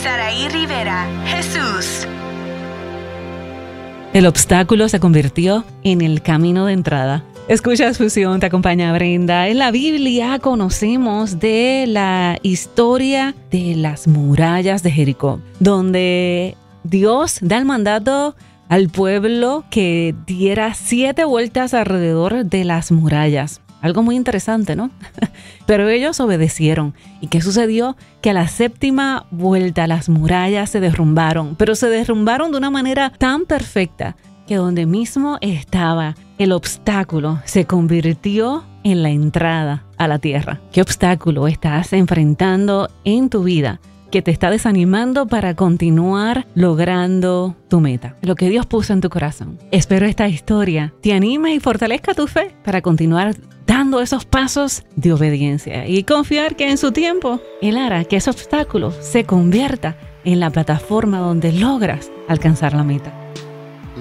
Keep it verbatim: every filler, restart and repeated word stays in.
Saraí Rivera, Jesús. El obstáculo se convirtió en el camino de entrada. Escuchas Fusión, te acompaña Brenda. En la Biblia conocemos de la historia de las murallas de Jericó, donde Dios da el mandato al pueblo que diera siete vueltas alrededor de las murallas. Algo muy interesante, ¿no? Pero ellos obedecieron. ¿Y qué sucedió? Que a la séptima vuelta las murallas se derrumbaron, pero se derrumbaron de una manera tan perfecta que donde mismo estaba el obstáculo se convirtió en la entrada a la tierra. ¿Qué obstáculo estás enfrentando en tu vida que te está desanimando para continuar logrando tu meta? Lo que Dios puso en tu corazón. Espero esta historia te anime y fortalezca tu fe para continuar dando esos pasos de obediencia y confiar que en su tiempo Él hará que ese obstáculo se convierta en la plataforma donde logras alcanzar la meta.